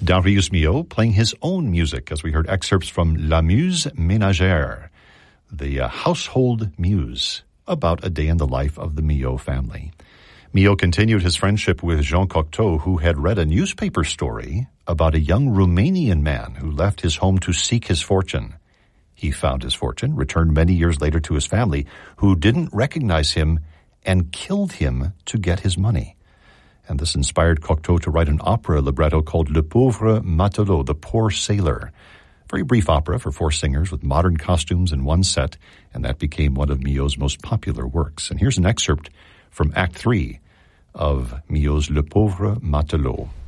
Darius Milhaud playing his own music as we heard excerpts from La Muse Ménagère, the household muse, about a day in the life of the Milhaud family. Milhaud continued his friendship with Jean Cocteau, who had read a newspaper story about a young Romanian man who left his home to seek his fortune. He found his fortune, returned many years later to his family, who didn't recognize him and killed him to get his money. And this inspired Cocteau to write an opera libretto called Le Pauvre Matelot, The Poor Sailor. Very brief opera for 4 singers with modern costumes in one set, and that became one of Milhaud's most popular works. And here's an excerpt from Act 3 of Milhaud's Le Pauvre Matelot.